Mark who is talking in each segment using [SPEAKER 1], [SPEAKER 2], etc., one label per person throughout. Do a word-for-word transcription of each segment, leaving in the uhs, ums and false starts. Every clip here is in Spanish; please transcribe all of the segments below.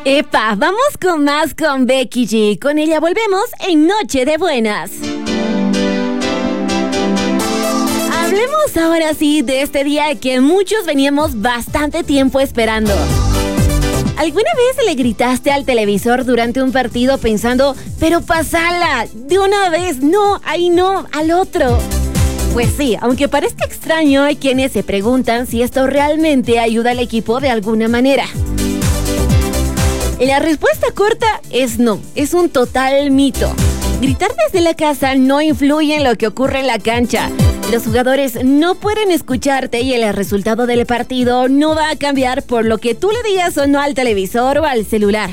[SPEAKER 1] Epa, vamos con más con Becky G. Con ella volvemos en Noche de Buenas. Hablemos ahora sí de este día que muchos veníamos bastante tiempo esperando. ¿Alguna vez le gritaste al televisor durante un partido pensando, pero pasala, de una vez, no, ahí no, al otro? Pues sí, aunque parezca extraño, hay quienes se preguntan si esto realmente ayuda al equipo de alguna manera. La respuesta corta es no, es un total mito. Gritar desde la casa no influye en lo que ocurre en la cancha. Los jugadores no pueden escucharte y el resultado del partido no va a cambiar por lo que tú le digas o no al televisor o al celular.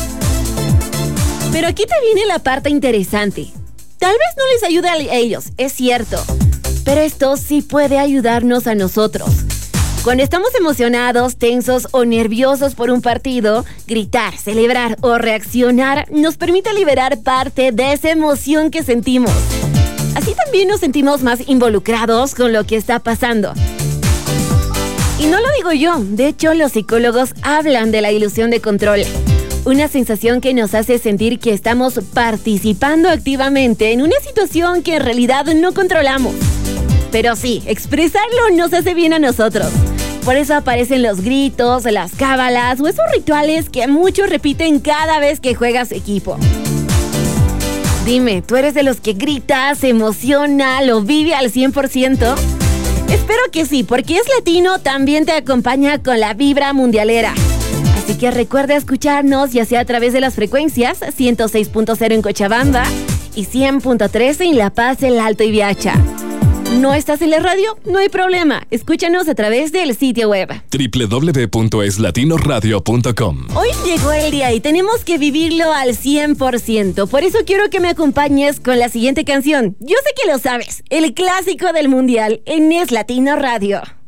[SPEAKER 1] Pero aquí te viene la parte interesante. Tal vez no les ayude a ellos, es cierto, pero esto sí puede ayudarnos a nosotros. Cuando estamos emocionados, tensos o nerviosos por un partido, gritar, celebrar o reaccionar nos permite liberar parte de esa emoción que sentimos. Así también nos sentimos más involucrados con lo que está pasando. Y no lo digo yo, de hecho los psicólogos hablan de la ilusión de control. Una sensación que nos hace sentir que estamos participando activamente en una situación que en realidad no controlamos. Pero sí, expresarlo nos hace bien a nosotros. Por eso aparecen los gritos, las cábalas o esos rituales que muchos repiten cada vez que juegas equipo. Dime, ¿tú eres de los que grita, se emociona, lo vive al cien por ciento? Espero que sí, porque Es Latino también te acompaña con la vibra mundialera. Así que recuerda escucharnos ya sea a través de las frecuencias ciento seis punto cero en Cochabamba y cien punto tres en La Paz, El Alto y Viacha. ¿No estás en la radio? No hay problema. Escúchanos a través del sitio web
[SPEAKER 2] doble u doble u doble u punto es latino radio punto com.
[SPEAKER 1] Hoy llegó el día y tenemos que vivirlo al cien por ciento. Por eso quiero que me acompañes con la siguiente canción. Yo sé que lo sabes. El clásico del mundial en Es Latino Radio.